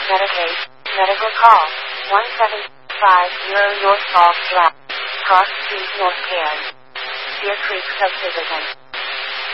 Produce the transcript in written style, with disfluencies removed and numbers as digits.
Medicaid, medical call, 1750 North Falls Drive, Cross Street, North Cairns, Deer Creek Subdivision.